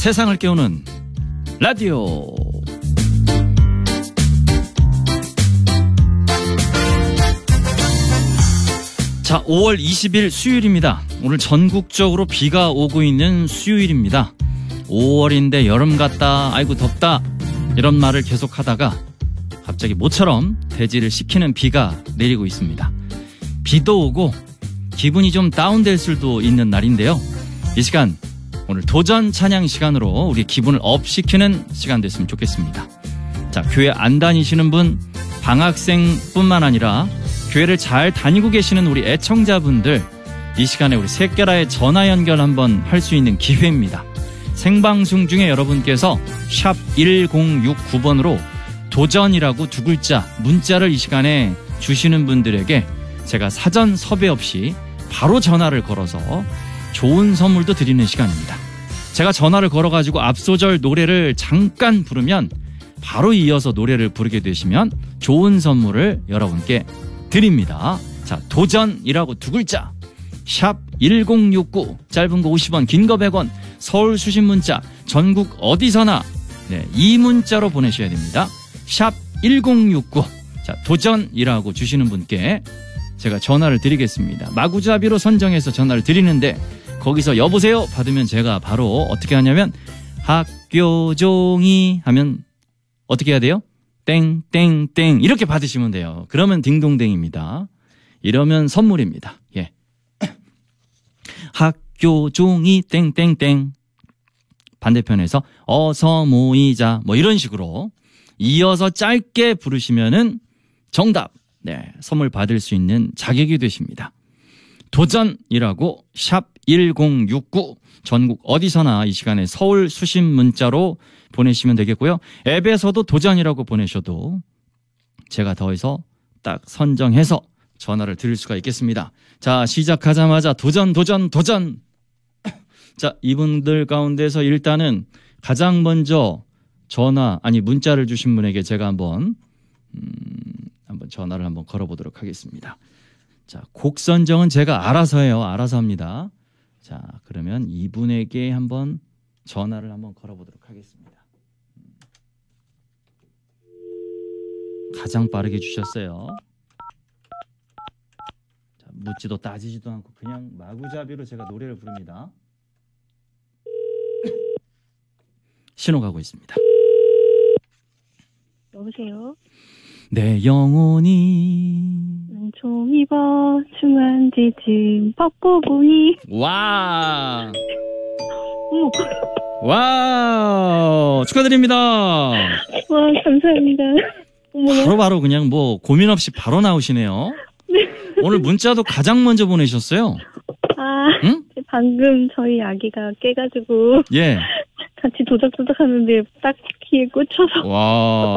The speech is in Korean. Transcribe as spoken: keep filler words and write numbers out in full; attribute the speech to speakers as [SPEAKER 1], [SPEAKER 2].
[SPEAKER 1] 세상을 깨우는 라디오. 자, 오월 이십일 수요일입니다. 오늘 전국적으로 비가 오고 있는 수요일입니다. 오월인데 여름 같다, 아이고 덥다, 이런 말을 계속 하다가 갑자기 모처럼 대지를 식히는 비가 내리고 있습니다. 비도 오고 기분이 좀 다운될 수도 있는 날인데요. 이 시간, 오늘 도전 찬양 시간으로 우리 기분을 업시키는 시간 됐으면 좋겠습니다. 자, 교회 안 다니시는 분, 방학생뿐만 아니라 교회를 잘 다니고 계시는 우리 애청자분들, 이 시간에 우리 새끼라의 전화 연결 한번 할 수 있는 기회입니다. 생방송 중에 여러분께서 샵 일공육구 번으로 도전이라고 두 글자 문자를 이 시간에 주시는 분들에게 제가 사전 섭외 없이 바로 전화를 걸어서 좋은 선물도 드리는 시간입니다. 제가 전화를 걸어가지고 앞소절 노래를 잠깐 부르면 바로 이어서 노래를 부르게 되시면 좋은 선물을 여러분께 드립니다. 자, 도전이라고 두 글자, 샵 일공육구, 짧은 거 오십 원, 긴 거 백 원, 서울 수신 문자, 전국 어디서나, 네, 이 문자로 보내셔야 됩니다. 샵 일공육구. 자, 도전이라고 주시는 분께 제가 전화를 드리겠습니다. 마구잡이로 선정해서 전화를 드리는데 거기서 여보세요 받으면 제가 바로 어떻게 하냐면 학교 종이 하면 어떻게 해야 돼요? 땡땡땡 이렇게 받으시면 돼요. 그러면 딩동댕입니다. 이러면 선물입니다. 예. 학교 종이 땡땡땡, 반대편에서 어서 모이자, 뭐 이런 식으로 이어서 짧게 부르시면은 정답, 네, 선물 받을 수 있는 자격이 되십니다. 도전이라고 샵 일공육구, 전국 어디서나 이 시간에 서울 수신 문자로 보내시면 되겠고요. 앱에서도 도전이라고 보내셔도 제가 더해서 딱 선정해서 전화를 드릴 수가 있겠습니다. 자, 시작하자마자 도전 도전 도전. 자, 이분들 가운데서 일단은 가장 먼저 전화, 아니 문자를 주신 분에게 제가 한번 음, 한번 전화를 한번 걸어보도록 하겠습니다. 자, 곡 선정은 제가 알아서 해요. 알아서 합니다. 자, 그러면 이분에게 한번 전화를 한번 걸어보도록 하겠습니다. 가장 빠르게 주셨어요. 자, 묻지도 따지지도 않고 그냥 마구잡이로 제가 노래를 부릅니다. 신호 가고 있습니다.
[SPEAKER 2] 여보세요?
[SPEAKER 1] 내 영혼이
[SPEAKER 2] 종이 버충한 지진 벚꽃보니.
[SPEAKER 1] 와,
[SPEAKER 2] 어머,
[SPEAKER 1] 와, 축하드립니다.
[SPEAKER 2] 와, 감사합니다. 어머,
[SPEAKER 1] 바로 바로 그냥 뭐 고민 없이 바로 나오시네요.
[SPEAKER 2] 네.
[SPEAKER 1] 오늘 문자도 가장 먼저 보내셨어요.
[SPEAKER 2] 아,
[SPEAKER 1] 응?
[SPEAKER 2] 방금 저희 아기가 깨가지고
[SPEAKER 1] 예.
[SPEAKER 2] 같이 도적도적 하는데 딱 귀에 꽂혀서.
[SPEAKER 1] 와,